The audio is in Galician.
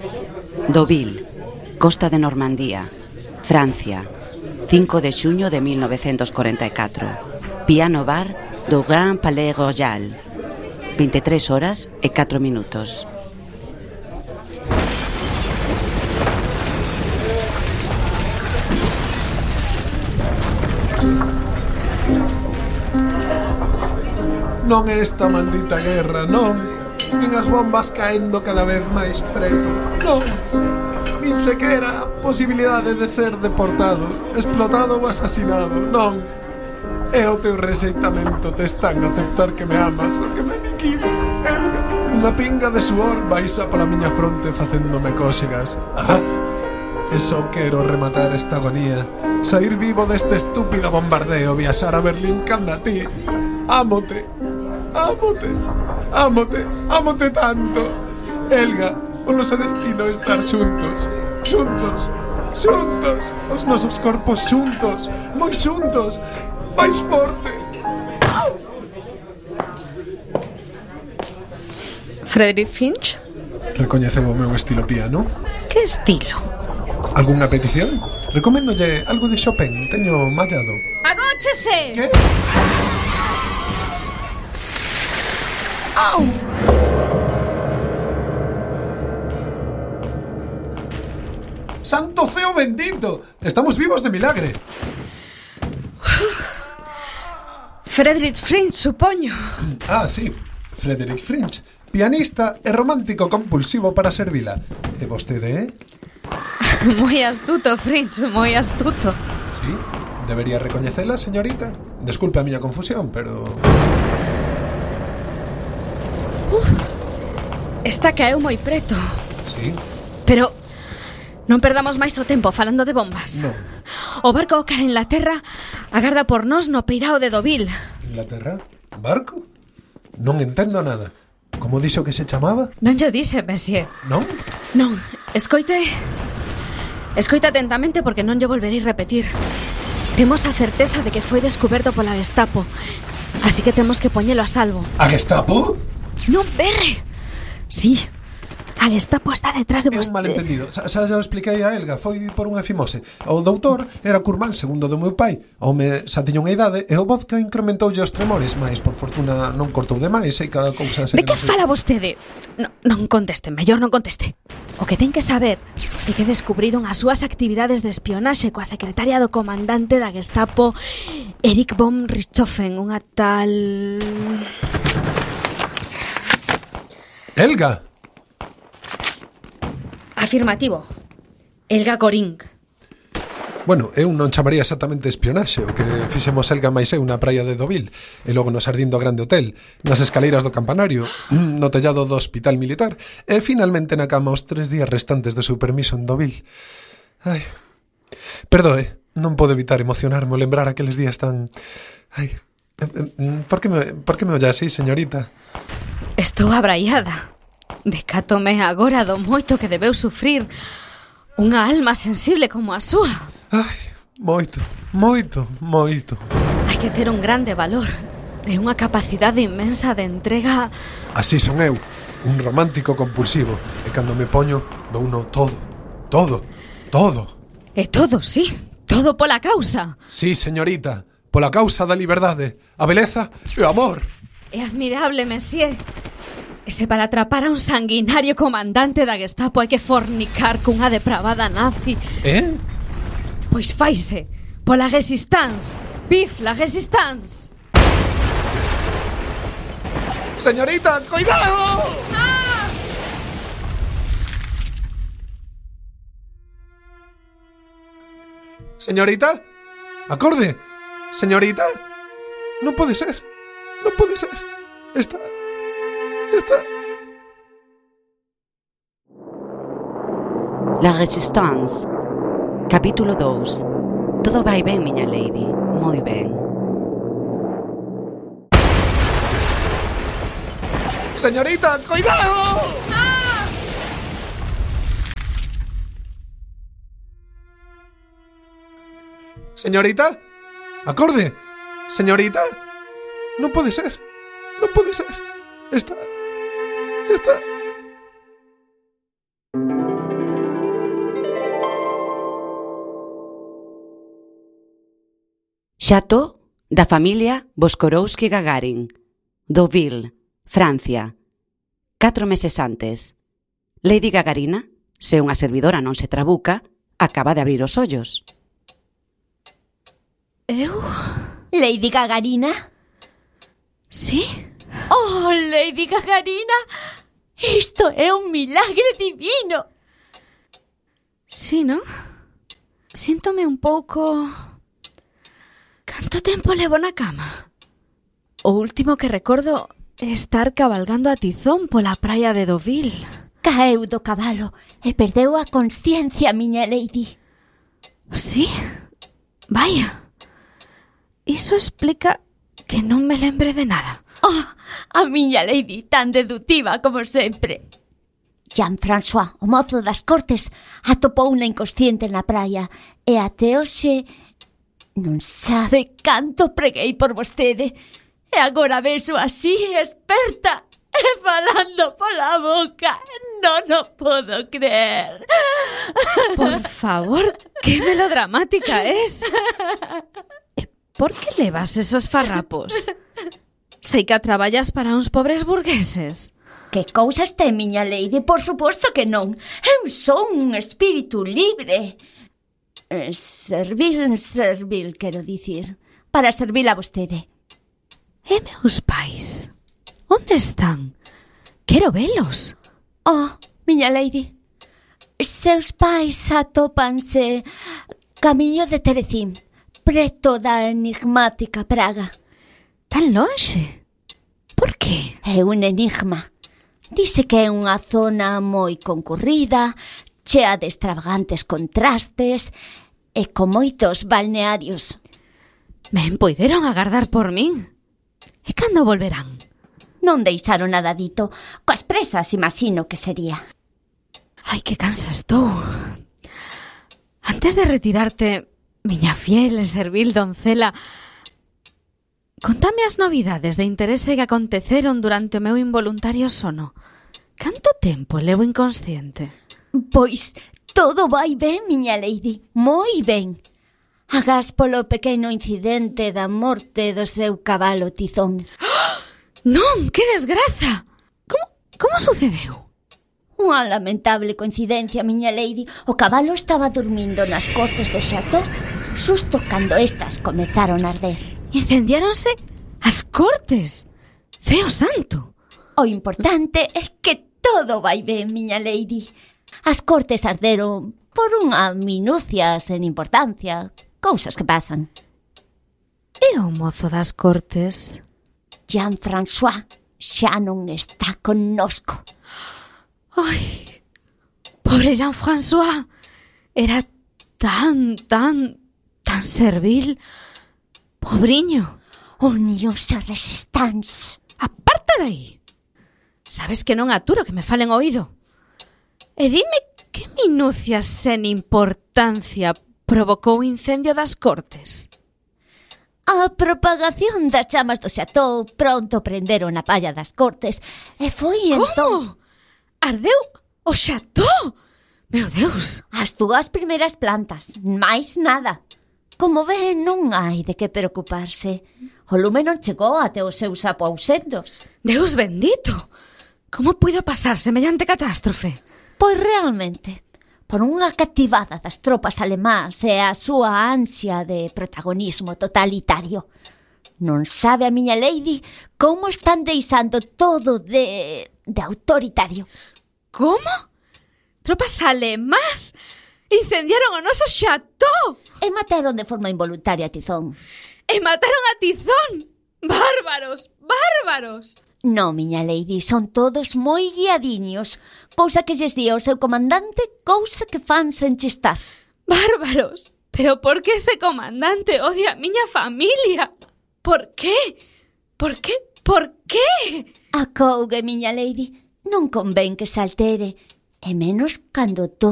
Deauville, costa de Normandía, Francia, 5 de xuño de 1944. Piano bar do Grand Palais Royal, 23 horas e 4 minutos. Non é esta maldita guerra, non. Nin as bombas caendo cada vez máis preto, non. Nin sequera a posibilidade de ser deportado, explotado ou asasinado, non. É o teu rexeitamento testán aceptar que me amas, o que me aniquilo, Helga. Unha pinga de suor baixa pola miña fronte facéndome cóxegas. E só quero rematar esta agonía, sair vivo deste estúpido bombardeo, viaxar a Berlín canda ti. Ámote, ámote, ámote, ámote tanto. Helga, o noso destino é estar xuntos, xuntos, xuntos. Os nosos corpos xuntos, moi xuntos, máis forte. Frederick Finch? Recoñeceu o meu estilo piano? Que estilo? Algúnha petición? Recoméndolle algo de Chopin, teño mallado. ¡Agóchese! Que? ¡Au! ¡Santo ceo bendito! Estamos vivos de milagre. Frederick Finch, supoño. Ah, sí, Frederick Finch, pianista e romántico compulsivo para servila. E vostede, Moi astuto, Fritz, moi astuto. Sí, debería recoñecela, señorita. Desculpe a miña confusión, pero... Esta caeu moi preto. Sí. Pero non perdamos máis o tempo falando de bombas. Non. O barco cara a Inglaterra agarda por nós no peirao de Deauville. Inglaterra? Barco? Non entendo nada. Como dixo que se chamaba? Non lle dixe, monsieur. Non? Non, escoite atentamente porque non lle volverei repetir. Temos a certeza de que foi descuberto pola Gestapo, así que temos que poñelo a salvo. A Gestapo? Non berre. Sí, a Gestapo está detrás de É un vostede. malentendido. Xa o expliquei a Helga. Foi por unha fimose. O doutor era curmán segundo do meu pai. O home xa tiña unha idade e o vodka incrementoulle os tremores, mas por fortuna non cortou demais e cada cousa... De que fala vostede? Non conteste, mellor non conteste. O que ten que saber é que descubriron as súas actividades de espionaxe coa secretaria do comandante da Gestapo, Erich von Richthofen, unha tal... Helga! Afirmativo. Helga Göring. Bueno, eu non chamaría exactamente espionaxe. O que fixemos Helga máis eu na praia de Deauville e logo no xardín do Grande Hotel, nas escaleiras do campanario, no tellado do hospital militar e finalmente na cama os 3 días restantes do seu permiso en Deauville. Ai, perdoe, non podo evitar emocionarme ao lembrar aqueles días tan... Ai, por que me olla así, señorita? Estou abraiada. Decátome agora do moito que debeu sufrir unha alma sensible como a súa. Ai, moito, moito, moito. Hai que ter un grande valor e unha capacidade inmensa de entrega. Así son eu, un romántico compulsivo. E cando me poño, douno todo, todo, todo. E todo, sí, todo pola causa. Sí, señorita, pola causa da liberdade, a beleza e o amor. É admirable, monsieur. E se para atrapar a un sanguinario comandante da Gestapo hai que fornicar cunha depravada nazi, pois faise pola resistance. Vive la resistance. Señorita, cuidado. Señorita, acorde. Señorita, non pode ser. Non pode ser. Está... La Resistance. Capítulo 2. Todo vai ben, miña lady. Moi ben. Señorita, cuidado. Señorita, acorde. Señorita, non pode ser. Non pode ser. Está... Chateau da familia Boskorowski-Gagarin, Deauville, Francia. 4 meses antes. Lady Gagarina, se unha servidora non se trabuca, acaba de abrir os ollos. Eu? Lady Gagarina? Sí? Oh, Lady Gagarina! Isto é un milagre divino! Sí, non? Síntome un pouco... Canto tempo levo na cama? O último que recordo é estar cabalgando a tizón pola praia de Deauville. Caeu do cabalo e perdeu a consciencia, miña lady. Sí? Vaya. Iso explica que non me lembre de nada. Oh, a miña lady tan deductiva como sempre. Jean-François, o mozo das cortes, atopouna inconsciente na praia e até hoxe non sabe canto preguei por vostede. E agora vexo así, experta, e falando pola boca. Non o podo creer. Por favor, que melodramática es. Por que levas esos farrapos? Sei que traballas para uns pobres burgueses. Que cousas ten, miña lady? Por suposto que non. Eu son un espírito libre. Servil, quero dicir. Para servir a vostede. E meus pais? Onde están? Quero velos. Oh, miña lady. Seus pais atópanse camiño de Terecín, preto da enigmática Praga. Tan lonxe? Por que? É un enigma. Dice que é unha zona moi concurrida, chea de extravagantes contrastes e con moitos balnearios. Ben, poideron agardar por min. E cando volverán? Non deixaron nada dito. Coas presas, imagino que sería. Ai, que cansa estou. Antes de retirarte, miña fiel e servil doncela, contame as novidades de interese que aconteceron durante o meu involuntario sono. Canto tempo levo inconsciente? Pois todo vai ben, miña lady, moi ben. Agás polo pequeno incidente da morte do seu cabalo tizón. Non, que desgraza! Como sucedeu? Unha lamentable coincidencia, miña lady. O cabalo estaba dormindo nas cortes do chateau xusto cando estas comezaron a arder. Incendiáronse as cortes. Ceo santo. O importante é que todo vai ben, miña lady. As cortes arderon por unha minucia sen importancia. Cousas que pasan. E o mozo das cortes? Jean-François xa non está connosco. Ai, pobre Jean-François. Era tan servil. Pobriño. Unións a resistance. Aparta de aí. Sabes que non aturo que me falen o oído. E dime que minucias sen importancia provocou o incendio das cortes. A propagación das chamas do chateau pronto prenderon a palla das cortes e foi entón... Como? Ardeu o chateau? Meu Deus! As túas primeiras plantas, máis nada. Como ve, non hai de que preocuparse. O lume non chegou até os seus aposentos. Deus bendito! Como puido pasar semellante catástrofe? Pois realmente, por unha cativada das tropas alemás e a súa ansia de protagonismo totalitario. Non sabe a miña lady como están deixando todo de autoritario. Como? Tropas alemás incendiaron o noso chateau! E mataron de forma involuntaria a Tizón. E mataron a Tizón! Bárbaros! Bárbaros! No, miña lady, son todos moi guiadiños. Cousa que lles di ao seu comandante, cousa que fan sen chistar. Bárbaros! Pero por que ese comandante odia a miña familia? Por qué? Por qué? Por qué? Acougue, miña lady, non convén que se altere, e menos cando todo